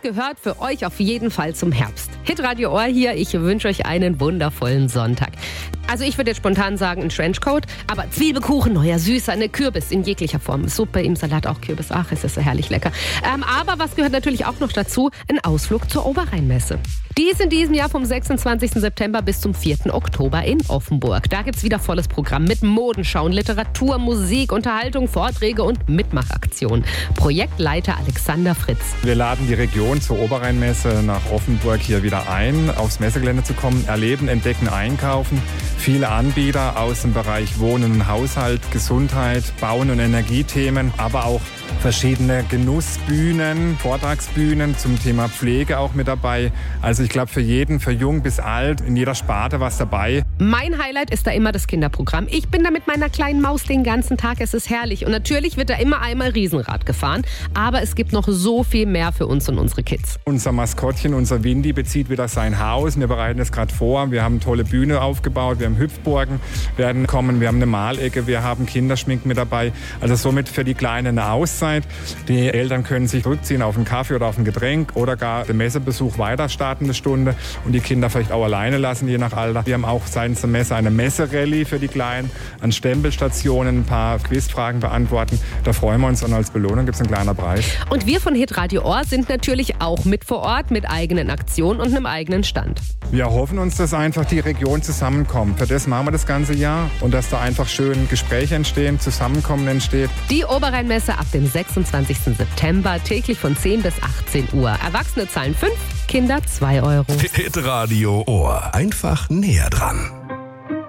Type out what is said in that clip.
gehört für euch auf jeden Fall zum Herbst. Hitradio Ohr hier, ich wünsche euch einen wundervollen Sonntag. Also ich würde jetzt spontan sagen, ein Trenchcoat, aber Zwiebelkuchen, neuer Süßer, eine Kürbis in jeglicher Form. Suppe, im Salat auch Kürbis, ach, es ist so herrlich lecker. Aber was gehört natürlich auch noch dazu? Ein Ausflug zur Oberrheinmesse. Die ist in diesem Jahr vom 26. September bis zum 4. Oktober in Offenburg. Da gibt's wieder volles Programm mit Modenschauen, Literatur, Musik, Unterhaltung, Vorträge und Mitmachaktionen. Projektleiter Alexander Fritz. Wir laden die Region zur Oberrheinmesse nach Offenburg hier wieder ein, aufs Messegelände zu kommen, erleben, entdecken, einkaufen. Viele Anbieter aus dem Bereich Wohnen und Haushalt, Gesundheit, Bauen und Energiethemen, aber auch verschiedene Genussbühnen, Vortragsbühnen zum Thema Pflege auch mit dabei. Also ich glaube für jeden, für jung bis alt, in jeder Sparte was dabei. Mein Highlight ist da immer das Kinderprogramm. Ich bin da mit meiner kleinen Maus den ganzen Tag, es ist herrlich. Und natürlich wird da immer einmal Riesenrad gefahren, aber es gibt noch so viel mehr für uns und unsere Kids. Unser Maskottchen, unser Windy, bezieht wieder sein Haus. Wir bereiten es gerade vor. Wir haben eine tolle Bühne aufgebaut, wir haben Hüpfburgen werden kommen, wir haben eine Malecke, wir haben Kinderschmink mit dabei. Also somit für die Kleinen eine Auszeit. Die Eltern können sich zurückziehen auf einen Kaffee oder auf ein Getränk oder gar den Messebesuch weiter starten eine Stunde und die Kinder vielleicht auch alleine lassen, je nach Alter. Wir haben auch seitens der Messe eine Messerallye für die Kleinen, an Stempelstationen ein paar Quizfragen beantworten. Da freuen wir uns und als Belohnung gibt es einen kleinen Preis. Und wir von Hitradio Ohr sind natürlich auch mit vor Ort mit eigenen Aktionen und einem eigenen Stand. Wir hoffen uns, dass einfach die Region zusammenkommt. Für das machen wir das ganze Jahr und dass da einfach schön Gespräche entstehen, Zusammenkommen entsteht. Die Oberrheinmesse ab dem 26. September, täglich von 10 bis 18 Uhr. Erwachsene zahlen 5, Kinder 2 Euro. Hitradio Ohr. Einfach näher dran.